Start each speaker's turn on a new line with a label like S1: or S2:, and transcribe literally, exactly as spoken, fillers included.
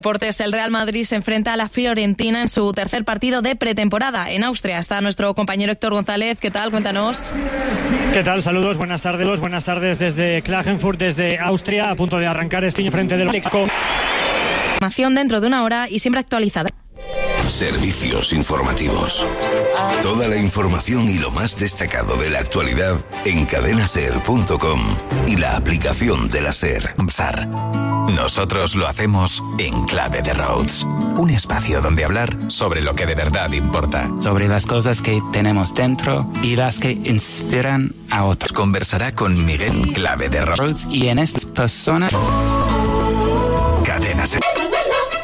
S1: Deportes, el Real Madrid se enfrenta a la Fiorentina en su tercer partido de pretemporada en Austria. Está nuestro compañero Héctor González. ¿Qué tal? Cuéntanos.
S2: ¿Qué tal? Saludos, buenas tardes. Buenas tardes desde Klagenfurt, desde Austria, a punto de arrancar este frente del Lexco.
S1: Información dentro de una hora y siempre actualizada.
S3: Servicios informativos. Toda la información y lo más destacado de la actualidad en cadena ser punto com y la aplicación de la SER.
S4: SAR. Nosotros lo hacemos en Clave de Rhodes. Un espacio donde hablar sobre lo que de verdad importa.
S5: Sobre las cosas que tenemos dentro y las que inspiran a otros.
S4: Conversará con Miguel Clave de Rhodes
S5: y en esta persona.
S4: Cadena SER.